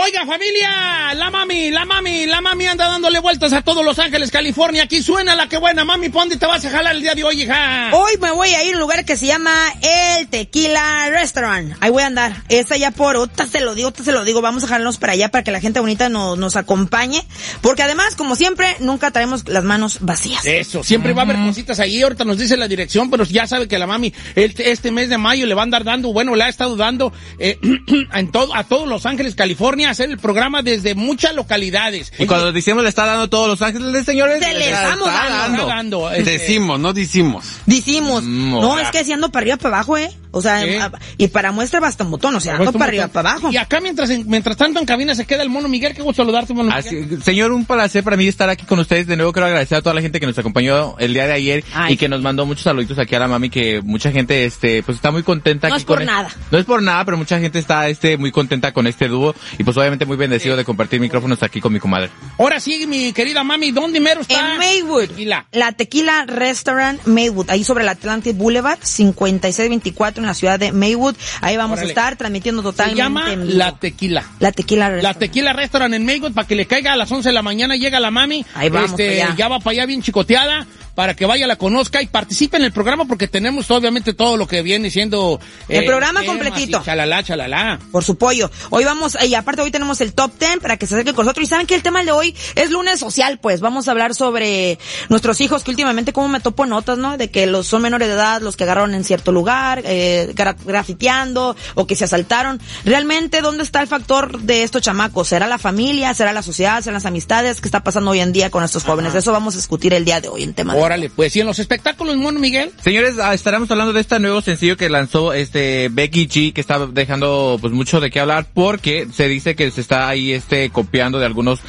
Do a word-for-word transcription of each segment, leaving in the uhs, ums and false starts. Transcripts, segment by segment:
Oiga, familia, la mami, la mami, la mami anda dándole vueltas a todo Los Ángeles, California. Aquí suena la que buena. Mami, ¿por dónde te vas a jalar el día de hoy, hija? Hoy me voy a ir a un lugar que se llama El Tequila Restaurant. Ahí voy a andar. Es allá por, otra se lo digo, otra se lo digo. Vamos a jalarnos para allá para que la gente bonita nos, nos acompañe. Porque además, como siempre, nunca traemos las manos vacías. Eso, siempre mm. va a haber cositas ahí. Ahorita nos dice la dirección, pero ya sabe que la mami este, este mes de mayo le va a andar dando, bueno, le ha estado dando eh, en todo, a todos Los Ángeles, California, hacer el programa desde muchas localidades. Y cuando decimos le está dando a todos Los Ángeles, señores, se le estamos está dando. dando. dando este... Decimos, no decimos. Decimos. Mm, no, es que si ando para arriba, para abajo, ¿eh? O sea, ¿qué? Y para muestra basta un botón, o sea, ando para arriba, para abajo. Y acá mientras mientras tanto en cabina se queda el Mono Miguel. Qué gusto saludarte, Mono Así, Miguel. Señor, un placer para mí estar aquí con ustedes. De nuevo quiero agradecer a toda la gente que nos acompañó el día de ayer. Ay. Y que nos mandó muchos saluditos aquí a la mami, que mucha gente este pues está muy contenta. No aquí es por con nada. El, no es por nada, pero mucha gente está este muy contenta con este dúo y pues obviamente muy bendecido sí. de compartir micrófonos aquí con mi comadre. Ahora sí, mi querida mami, ¿dónde mero está? En Maywood. Tequila. La Tequila Restaurant Maywood, ahí sobre el Atlantic Boulevard, cincuenta y seis veinticuatro en la ciudad de Maywood. Ahí vamos Órale. a estar transmitiendo totalmente. Se llama en vivo. La Tequila. La Tequila Restaurant. La Tequila Restaurant en Maywood, para que le caiga a las once de la mañana, llega la mami. Ahí vamos este, para allá. Ya va para allá bien chicoteada, para que vaya, la conozca y participe en el programa, porque tenemos obviamente todo lo que viene siendo... El eh, programa temas completito. Y chalala, chalala. Por su pollo. Hoy vamos, y aparte hoy tenemos el top ten para que se acerquen con nosotros. Y saben que el tema de hoy es lunes social, pues. Vamos a hablar sobre nuestros hijos, que últimamente como me topo notas, ¿no? De que los son menores de edad, los que agarraron en cierto lugar, eh, gra grafiteando, o que se asaltaron. Realmente, ¿dónde está el factor de estos chamacos? ¿Será la familia? ¿Será la sociedad? ¿Serán las amistades? ¿Qué está pasando hoy en día con estos jóvenes? Ajá. Eso vamos a discutir el día de hoy en tema de Órale, pues, ¿y en los espectáculos, Mono Miguel? Señores, estaremos hablando de este nuevo sencillo que lanzó este Becky G, que está dejando pues mucho de qué hablar, porque se dice que se está ahí este copiando de algunos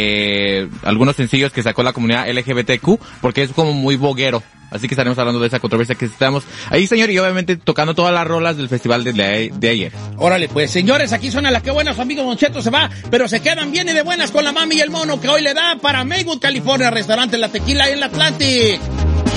eh algunos sencillos que sacó la comunidad L G B T Q, porque es como muy boguero. Así que estaremos hablando de esa controversia que estamos ahí, señor, y obviamente tocando todas las rolas del festival de, de, de ayer. Órale, pues, señores, aquí suena la que buena, su amigo Don Cheto se va, pero se quedan bien y de buenas con la mami y el mono, que hoy le da para Maywood, California, restaurante La Tequila en el Atlantic.